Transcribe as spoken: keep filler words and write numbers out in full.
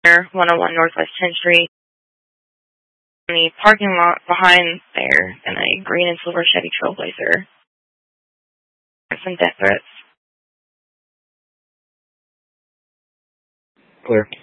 one oh one Northwest tenth Street. In the parking lot behind there, in a green and silver Chevy Trailblazer. Some death threats. Clear.